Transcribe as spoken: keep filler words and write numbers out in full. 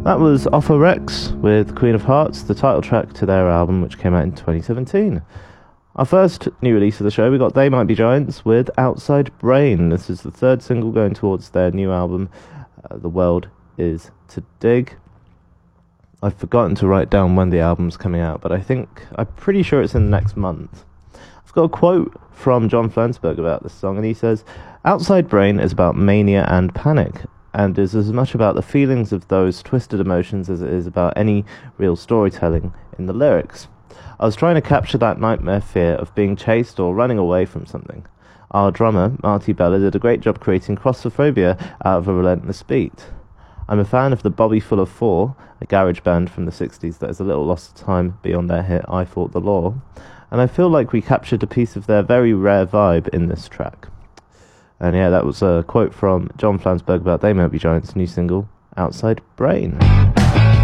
That was Offa Rex with Queen of Hearts, the title track to their album which came out in twenty seventeen. Our first new release of the show, we got They Might Be Giants with Outside Brain. This is the third single going towards their new album, uh, The World Is to Dig. I've forgotten to write down when the album's coming out, but I think, I'm pretty sure it's in the next month. I've got a quote from John Flansburgh about this song, and he says, "Outside Brain is about mania and panic, and is as much about the feelings of those twisted emotions as it is about any real storytelling in the lyrics. I was trying to capture that nightmare fear of being chased or running away from something. Our drummer, Marty Bella, did a great job creating claustrophobia out of a relentless beat. I'm a fan of the Bobby Fuller Four, a garage band from the sixties that is a little lost time beyond their hit I Fought the Law, and I feel like we captured a piece of their very rare vibe in this track." And yeah, that was a quote from John Flansburgh about They Might Be Giants' new single, Outside Brain.